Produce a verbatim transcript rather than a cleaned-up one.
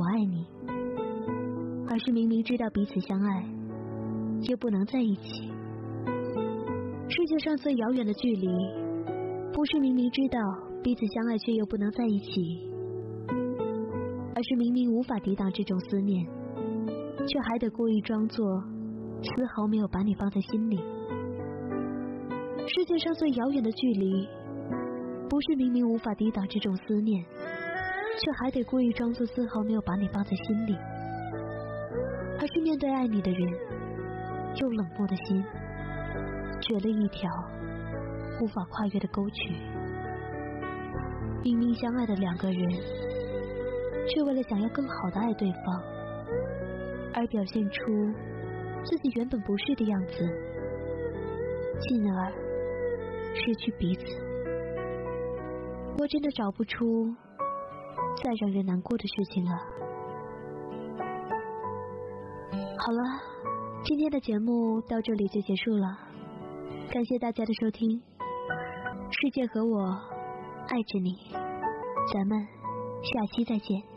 我爱你，而是明明知道彼此相爱又不能在一起。世界上最遥远的距离，不是明明知道彼此相爱却又不能在一起，而是明明无法抵挡这种思念，却还得故意装作丝毫没有把你放在心里。世界上最遥远的距离，不是明明无法抵挡这种思念，却还得故意装作丝毫没有把你放在心里，而是面对爱你的人，用冷漠的心掘了一条无法跨越的沟渠。明明相爱的两个人，却为了想要更好的爱对方，而表现出自己原本不是的样子，进而失去彼此。我真的找不出再让人难过的事情了。好了，今天的节目到这里就结束了，感谢大家的收听。世界和我爱着你，咱们下期再见。